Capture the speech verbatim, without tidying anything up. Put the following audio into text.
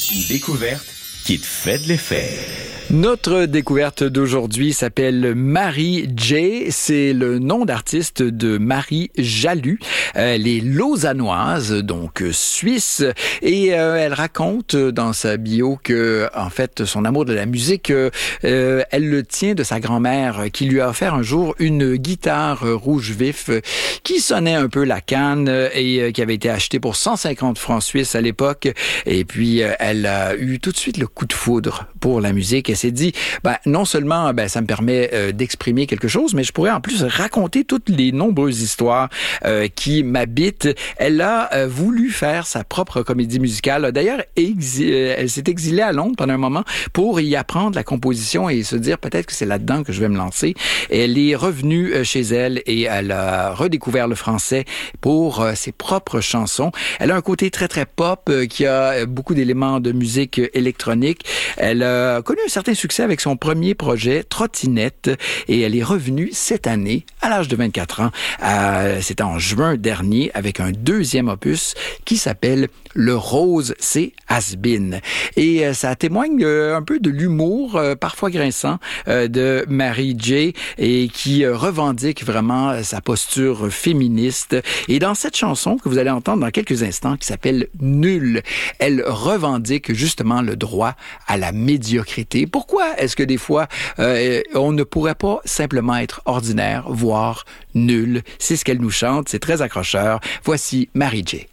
Une découverte qui te fait de l'effet. Notre découverte d'aujourd'hui s'appelle Marie J. C'est le nom d'artiste de Marie Jalut. Elle est lausannoise, donc suisse, et euh, elle raconte dans sa bio que, en fait, son amour de la musique, euh, elle le tient de sa grand-mère qui lui a offert un jour une guitare rouge vif qui sonnait un peu la canne et qui avait été achetée pour cent cinquante francs suisses à l'époque. Et puis, elle a eu tout de suite le coup de foudre pour la musique. Elle s'est dit, ben, non seulement ben, ça me permet euh, d'exprimer quelque chose, mais je pourrais en plus raconter toutes les nombreuses histoires euh, qui m'habitent. Elle a euh, voulu faire sa propre comédie musicale. D'ailleurs, exi- euh, elle s'est exilée à Londres pendant un moment pour y apprendre la composition et se dire peut-être que c'est là-dedans que je vais me lancer. Et elle est revenue euh, chez elle et elle a redécouvert le français pour euh, ses propres chansons. Elle a un côté très, très pop euh, qui a euh, beaucoup d'éléments de musique euh, électronique. Elle a connu un certain succès avec son premier projet, Trottinette, et elle est revenue cette année, à l'âge de vingt-quatre ans. Euh, C'était en juin dernier, avec un deuxième opus qui s'appelle Le Rose, c'est Has-Been. Et euh, ça témoigne euh, un peu de l'humour, euh, parfois grinçant, euh, de Marie J. et qui euh, revendique vraiment euh, sa posture féministe. Et dans cette chanson que vous allez entendre dans quelques instants, qui s'appelle Nul, elle revendique justement le droit à la médiocrité. Pourquoi est-ce que des fois, euh, on ne pourrait pas simplement être ordinaire, voire nul? C'est ce qu'elle nous chante, c'est très accrocheur. Voici Marie J.